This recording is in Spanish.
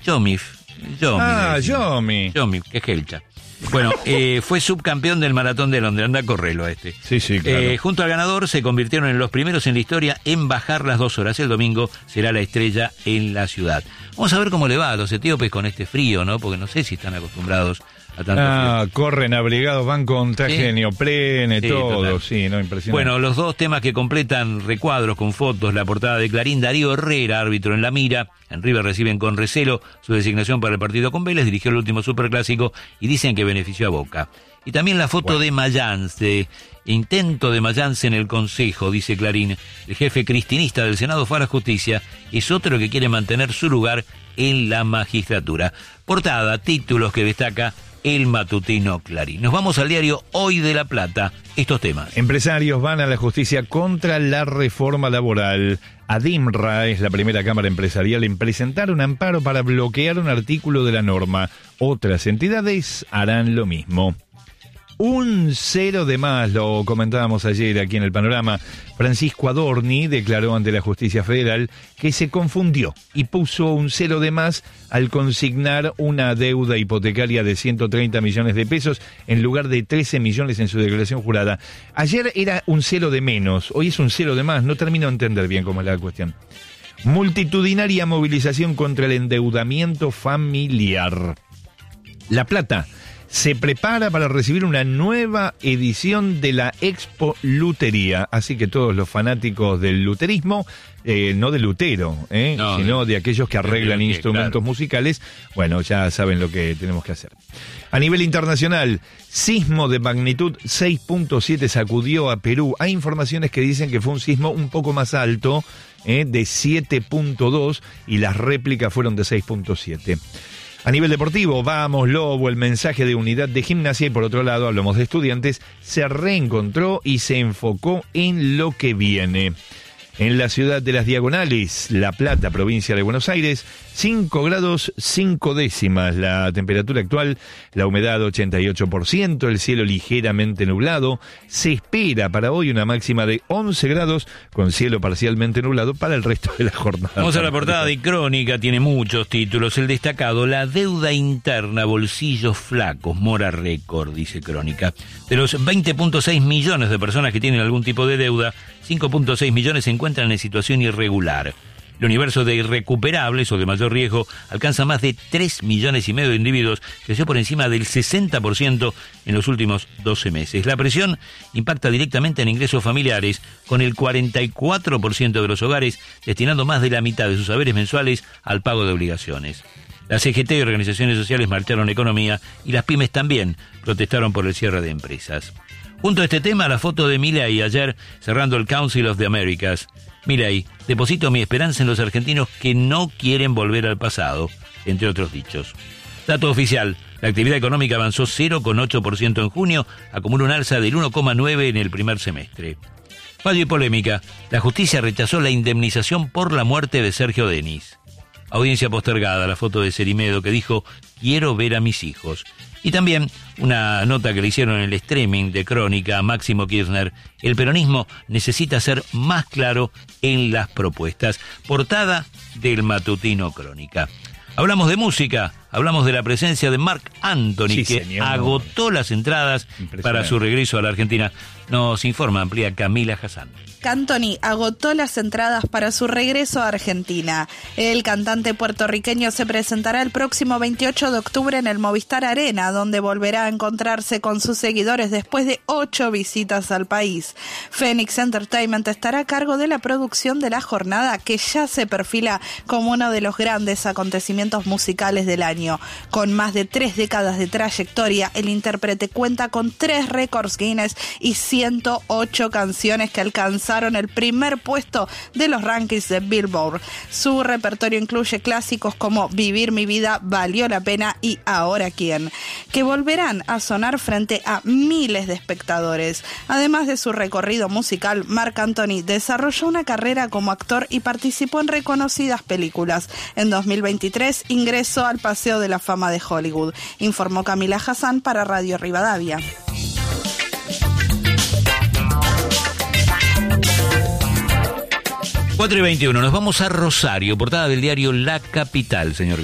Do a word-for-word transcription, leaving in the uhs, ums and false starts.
Yomi. Yomi. Ah, Yomi. Yomi, que es Helcha. Bueno, eh, fue subcampeón del Maratón de Londres. Anda a correrlo a este. Sí, sí, claro. Eh, junto al ganador se convirtieron en los primeros en la historia en bajar las dos horas. El domingo será la estrella en la ciudad. Vamos a ver cómo le va a los etíopes con este frío, ¿no? Porque no sé si están acostumbrados a tanto Ah, frío. corren abrigados, van con traje Sí. de neoprene, Sí, todo. total. Sí, no, impresionante. Bueno, los dos temas que completan recuadros con fotos, la portada de Clarín, Darío Herrera, árbitro en la mira. En River reciben con recelo su designación para el partido con Vélez, dirigió el último superclásico y dicen que benefició a Boca. Y también la foto Bueno. de Mayance, intento de Mayance en el Consejo, dice Clarín. El jefe cristinista del Senado fue a la justicia, es otro que quiere mantener su lugar en la magistratura. Portada, títulos que destaca el matutino Clarín. Nos vamos al diario Hoy de La Plata, estos temas. Empresarios van a la justicia contra la reforma laboral. ADIMRA es la primera cámara empresarial en presentar un amparo para bloquear un artículo de la norma. Otras entidades harán lo mismo. Un cero de más, lo comentábamos ayer aquí en el Panorama. Francisco Adorni declaró ante la Justicia Federal que se confundió y puso un cero de más al consignar una deuda hipotecaria de ciento treinta millones de pesos en lugar de trece millones en su declaración jurada. Ayer era un cero de menos, hoy es un cero de más, no termino de entender bien cómo es la cuestión. Multitudinaria movilización contra el endeudamiento familiar. La Plata se prepara para recibir una nueva edición de la Expo Lutería, así que todos los fanáticos del luterismo, eh, no de Lutero, eh, no, sino de aquellos que arreglan que, instrumentos claro. musicales, bueno, ya saben lo que tenemos que hacer. A nivel internacional, sismo de magnitud seis punto siete sacudió a Perú. Hay informaciones que dicen que fue un sismo un poco más alto, eh, de siete punto dos, y las réplicas fueron de seis punto siete. A nivel deportivo, vamos Lobo, el mensaje de unidad de Gimnasia, y por otro lado, hablamos de Estudiantes, se reencontró y se enfocó en lo que viene. En la ciudad de las Diagonales, La Plata, provincia de Buenos Aires, cinco grados cinco décimas la temperatura actual, la humedad ochenta y ocho por ciento, el cielo ligeramente nublado. Se espera para hoy una máxima de once grados con cielo parcialmente nublado para el resto de la jornada. Vamos a la portada de Crónica, tiene muchos títulos. El destacado, la deuda interna, bolsillos flacos, mora récord, dice Crónica. De los veinte punto seis millones de personas que tienen algún tipo de deuda, cinco punto seis millones se encuentran en situación irregular. El universo de irrecuperables o de mayor riesgo alcanza más de tres millones y medio de individuos, creció por encima del sesenta por ciento en los últimos doce meses. La presión impacta directamente en ingresos familiares, con el cuarenta y cuatro por ciento de los hogares destinando más de la mitad de sus haberes mensuales al pago de obligaciones. La C G T y organizaciones sociales marcharon economía y las pymes también protestaron por el cierre de empresas. Junto a este tema, la foto de Milei ayer cerrando el Council of the Americas. Milei, deposito mi esperanza en los argentinos que no quieren volver al pasado, entre otros dichos. Dato oficial, la actividad económica avanzó cero coma ocho por ciento en junio, acumula un alza del uno coma nueve por ciento en el primer semestre. Fallo y polémica, la justicia rechazó la indemnización por la muerte de Sergio Denis. Audiencia postergada, la foto de Cerimedo que dijo, quiero ver a mis hijos. Y también una nota que le hicieron en el streaming de Crónica a Máximo Kirchner, el peronismo necesita ser más claro en las propuestas. Portada del matutino Crónica. Hablamos de música, hablamos de la presencia de Marc Anthony, Sí, que señor. agotó las entradas para su regreso a la Argentina. Nos informa, amplía Camila Hassan. Anthony agotó las entradas para su regreso a Argentina. El cantante puertorriqueño se presentará el próximo veintiocho de octubre en el Movistar Arena, donde volverá a encontrarse con sus seguidores después de ocho visitas al país. Phoenix Entertainment estará a cargo de la producción de la jornada, que ya se perfila como uno de los grandes acontecimientos musicales del año. Con más de tres décadas de trayectoria, el intérprete cuenta con tres récords Guinness y ciento ocho canciones que alcanzaron el primer puesto de los rankings de Billboard. Su repertorio incluye clásicos como Vivir mi vida, Valió la pena y Ahora quién, que volverán a sonar frente a miles de espectadores. Además de su recorrido musical, Marc Anthony desarrolló una carrera como actor y participó en reconocidas películas. En dos mil veintitrés ingresó al Paseo de la Fama de Hollywood, informó Camila Hassan para Radio Rivadavia. cuatro y veintiuno, nos vamos a Rosario, portada del diario La Capital, señor.